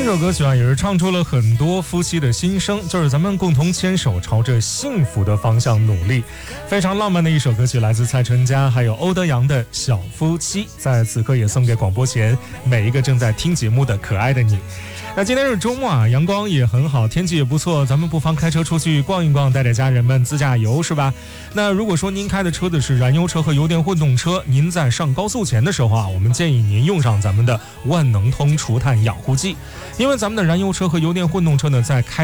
这首歌曲啊，也是唱出了很多夫妻的心声，就是咱们共同牵手朝着幸福的方向努力。非常浪漫的一首歌曲，来自蔡淳佳还有欧德阳的《小夫妻》，在此刻也送给广播前每一个正在听节目的可爱的你。那今天是周末啊，阳光也很好，天气也不错，咱们不妨开车出去逛一逛，带着家人们自驾游，是吧？那如果说您开的车子是燃油车和油电混动车，您在上高速前的时候啊，我们建议您用上咱们的万能通除碳养护剂，因为咱们的燃油车和油电混动车呢，在开